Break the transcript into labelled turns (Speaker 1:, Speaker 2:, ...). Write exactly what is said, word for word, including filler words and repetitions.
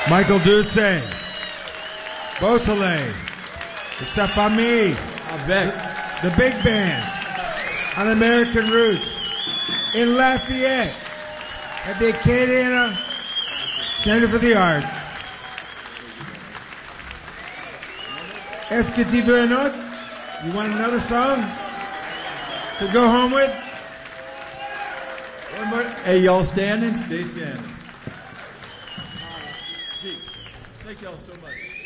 Speaker 1: Michael Doucet, Beausoleil, Sa Famille,
Speaker 2: Avec,
Speaker 1: the big band on American Roots in Lafayette at the Acadiana Center for the Arts. Est-ce que tu veux un autre? You want another song to go home with?
Speaker 2: one more. Hey, y'all standing? Stay standing. Gee, thank y'all so much.